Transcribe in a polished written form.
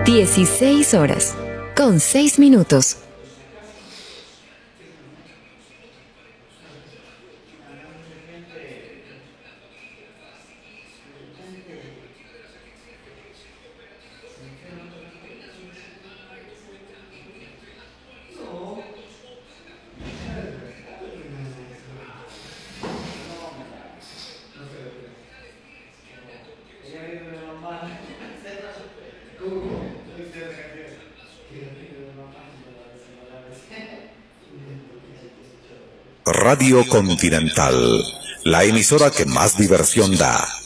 16 horas, con 6 minutos. Radio Continental, la emisora que más diversión da.